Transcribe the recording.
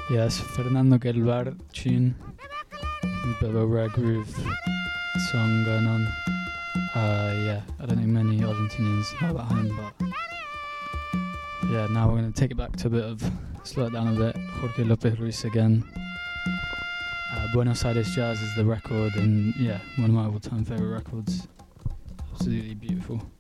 Yes, Fernando Gelbar tune. A bit of a rare groove song going on. Yeah, I don't think many Argentinians know about him, but yeah, now we're going to take it back to a bit of, slow it down a bit. Jorge Lopez Ruiz again. Buenos Aires Jazz is the record, and yeah, one of my all-time favourite records. Absolutely beautiful.